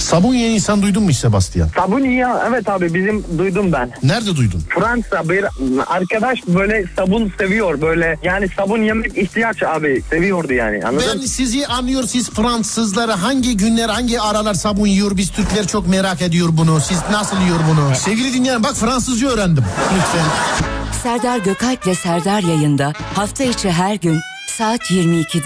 Sabun yiyen insan duydun mu hiç Sebastian? Sabun yiyen, evet abi, duydum ben. Nerede duydun? Fransa bir arkadaş böyle sabun seviyor böyle, yani sabun yemek ihtiyaç abi, seviyordu yani, anladın? Ben sizi anlıyor, siz Fransızları hangi günler hangi aralar sabun yiyor, biz Türkler çok merak ediyor bunu. Siz nasıl yiyor bunu? Sevgili dinleyen, bak Fransızca öğrendim lütfen. Serdar Gökalp'le Serdar yayında hafta içi her gün saat 22'de.